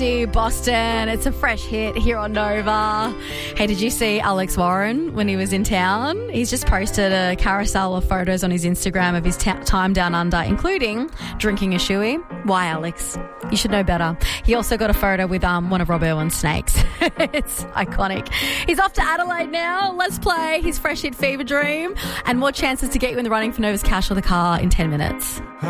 Nasty, Boston. It's a fresh hit here on Nova. Hey, did you see Alex Warren when he was in town? He's just posted a carousel of photos on his Instagram of his time down under, including drinking a shoey. Why, Alex? You should know better. He also got a photo with one of Rob Irwin's snakes. It's iconic. He's off to Adelaide now. Let's play his fresh hit Fever Dream and more chances to get you in the running for Nova's cash or the car in 10 minutes.